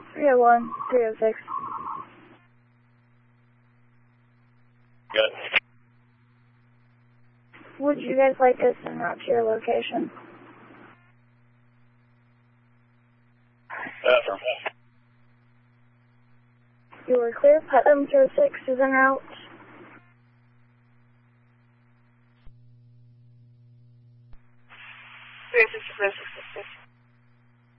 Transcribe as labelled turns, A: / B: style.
A: 301, 306.
B: Good.
A: Would you guys like us en route to your location?
B: Sure.
A: You were clear. Putnam 306 is en route.
C: Three 6 6 6 6.